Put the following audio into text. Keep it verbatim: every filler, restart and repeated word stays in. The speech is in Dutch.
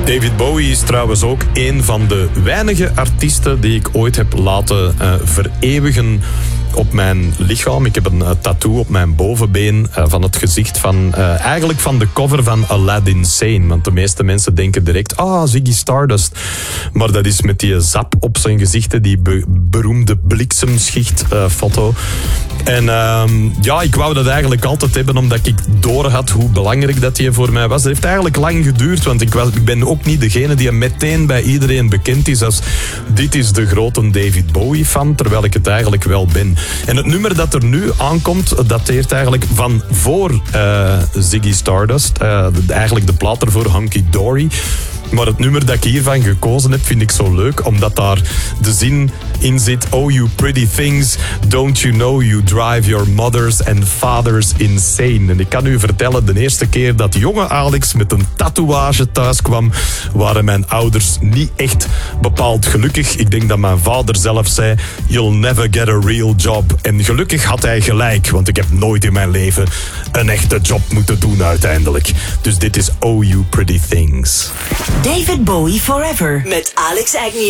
David Bowie is trouwens ook een van de weinige artiesten die ik ooit heb laten uh, vereeuwigen op mijn lichaam. Ik heb een uh, tattoo op mijn bovenbeen uh, van het gezicht van... Uh, eigenlijk van de cover van Aladdin Sane. Want de meeste mensen denken direct... Ah, Ziggy Stardust. Maar dat is met die zap op zijn gezicht. Die be- beroemde bliksemschicht uh, foto. En uh, ja, ik wou dat eigenlijk altijd hebben, omdat ik door had hoe belangrijk dat die voor mij was. Het heeft eigenlijk lang geduurd, want ik, was, ik ben ook niet degene die meteen bij iedereen bekend is als dit is de grote David Bowie fan, terwijl ik het eigenlijk wel ben. En het nummer dat er nu aankomt, dateert eigenlijk van voor uh, Ziggy Stardust. Uh, de, eigenlijk de plaat ervoor, Hunky Dory. Maar het nummer dat ik hiervan gekozen heb, vind ik zo leuk, omdat daar de zin in zit. Oh, you pretty things, don't you know you drive your mothers and fathers insane. En ik kan u vertellen, de eerste keer dat jonge Alex met een tatoeage thuis kwam, waren mijn ouders niet echt bepaald gelukkig. Ik denk dat mijn vader zelf zei, you'll never get a real job. En gelukkig had hij gelijk, want ik heb nooit in mijn leven een echte job moeten doen uiteindelijk. Dus dit is Oh, you pretty things. David Bowie Forever met Alex Agnew.